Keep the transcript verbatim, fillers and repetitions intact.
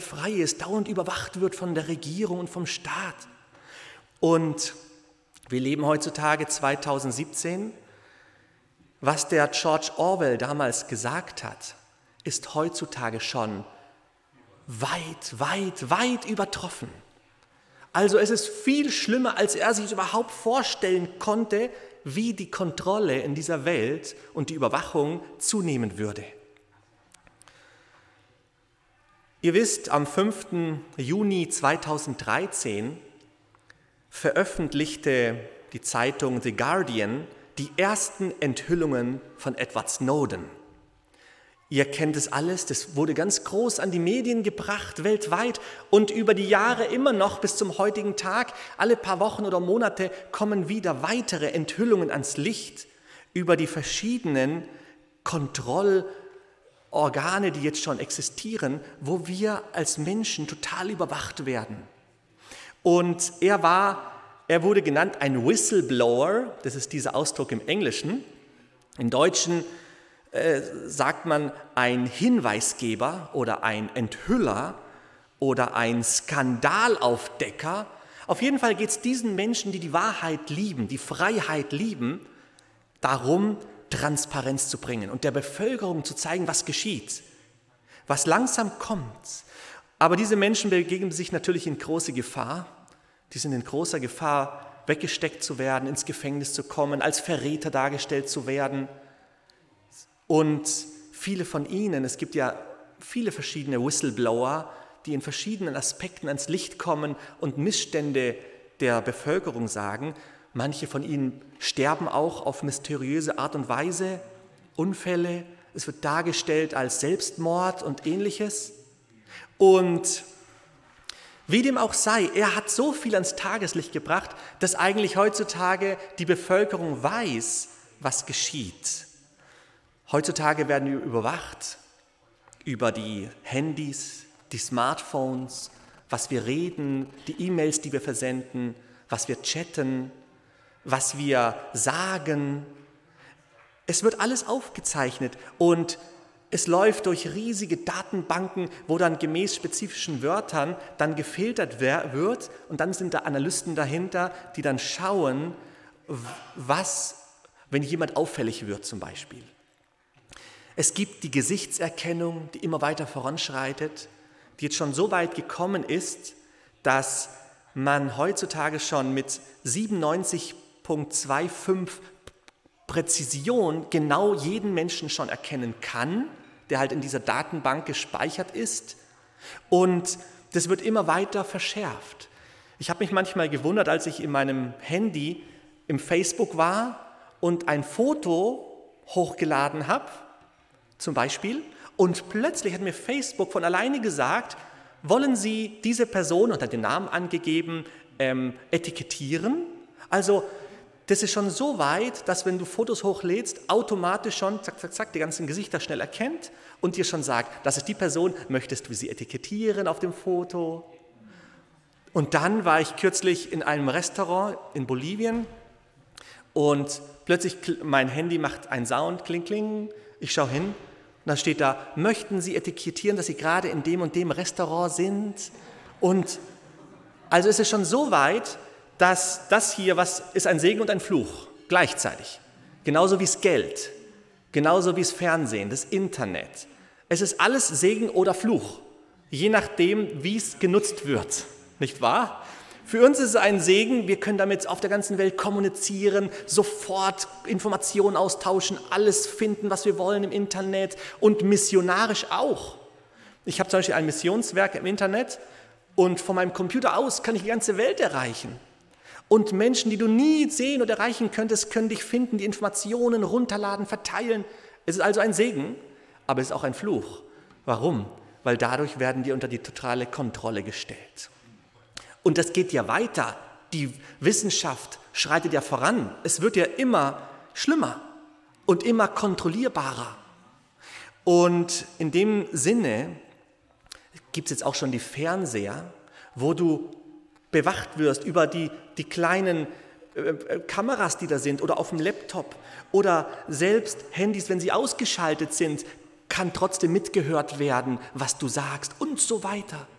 frei ist, dauernd überwacht wird von der Regierung und vom Staat. Und wir leben heutzutage zweitausendsiebzehn. Was der George Orwell damals gesagt hat, ist heutzutage schon weit, weit, weit übertroffen. Also es ist viel schlimmer, als er sich überhaupt vorstellen konnte, wie die Kontrolle in dieser Welt und die Überwachung zunehmen würde. Ihr wisst, am fünften Juni zweitausenddreizehn veröffentlichte die Zeitung The Guardian die ersten Enthüllungen von Edward Snowden. Ihr kennt es alles, das wurde ganz groß an die Medien gebracht, weltweit, und über die Jahre immer noch bis zum heutigen Tag, alle paar Wochen oder Monate, kommen wieder weitere Enthüllungen ans Licht über die verschiedenen Kontrollorgane, die jetzt schon existieren, wo wir als Menschen total überwacht werden. Und er war, er wurde genannt ein Whistleblower, das ist dieser Ausdruck im Englischen. Im Deutschen äh, sagt man ein Hinweisgeber oder ein Enthüller oder ein Skandalaufdecker. Auf jeden Fall geht es diesen Menschen, die die Wahrheit lieben, die Freiheit lieben, darum, Transparenz zu bringen und der Bevölkerung zu zeigen, was geschieht, was langsam kommt. Aber diese Menschen begegnen sich natürlich in große Gefahr. Die sind in großer Gefahr, weggesteckt zu werden, ins Gefängnis zu kommen, als Verräter dargestellt zu werden. Und viele von ihnen, es gibt ja viele verschiedene Whistleblower, die in verschiedenen Aspekten ans Licht kommen und Missstände der Bevölkerung sagen. Manche von ihnen sterben auch auf mysteriöse Art und Weise, Unfälle. Es wird dargestellt als Selbstmord und Ähnliches. Und wie dem auch sei, er hat so viel ans Tageslicht gebracht, dass eigentlich heutzutage die Bevölkerung weiß, was geschieht. Heutzutage werden wir überwacht über die Handys, die Smartphones, was wir reden, die E-Mails, die wir versenden, was wir chatten, was wir sagen. Es wird alles aufgezeichnet und es läuft durch riesige Datenbanken, wo dann gemäß spezifischen Wörtern dann gefiltert wird und dann sind da Analysten dahinter, die dann schauen, was, wenn jemand auffällig wird zum Beispiel. Es gibt die Gesichtserkennung, die immer weiter voranschreitet, die jetzt schon so weit gekommen ist, dass man heutzutage schon mit siebenundneunzig Komma fünfundzwanzig Präzision genau jeden Menschen schon erkennen kann, der halt in dieser Datenbank gespeichert ist. Und das wird immer weiter verschärft. Ich habe mich manchmal gewundert, als ich in meinem Handy im Facebook war und ein Foto hochgeladen habe, zum Beispiel, und plötzlich hat mir Facebook von alleine gesagt, wollen Sie diese Person, und hat den Namen angegeben, ähm, etikettieren? Also das ist schon so weit, dass wenn du Fotos hochlädst, automatisch schon, zack, zack, zack, die ganzen Gesichter schnell erkennt und dir schon sagt, das ist die Person, möchtest du sie etikettieren auf dem Foto? Und dann war ich kürzlich in einem Restaurant in Bolivien und plötzlich mein Handy macht einen Sound, kling, kling, ich schaue hin und da steht da, möchten Sie etikettieren, dass Sie gerade in dem und dem Restaurant sind? Und also ist es schon so weit, dass das hier was ist ein Segen und ein Fluch gleichzeitig. Genauso wie das Geld, genauso wie das Fernsehen, das Internet. Es ist alles Segen oder Fluch, je nachdem, wie es genutzt wird, nicht wahr? Für uns ist es ein Segen, wir können damit auf der ganzen Welt kommunizieren, sofort Informationen austauschen, alles finden, was wir wollen im Internet und missionarisch auch. Ich habe zum Beispiel ein Missionswerk im Internet und von meinem Computer aus kann ich die ganze Welt erreichen. Und Menschen, die du nie sehen oder erreichen könntest, können dich finden, die Informationen runterladen, verteilen. Es ist also ein Segen, aber es ist auch ein Fluch. Warum? Weil dadurch werden die unter die totale Kontrolle gestellt. Und das geht ja weiter. Die Wissenschaft schreitet ja voran. Es wird ja immer schlimmer und immer kontrollierbarer. Und in dem Sinne gibt es jetzt auch schon die Fernseher, wo du bewacht wirst über die, die kleinen äh, Kameras, die da sind oder auf dem Laptop oder selbst Handys, wenn sie ausgeschaltet sind, kann trotzdem mitgehört werden, was du sagst und so weiter.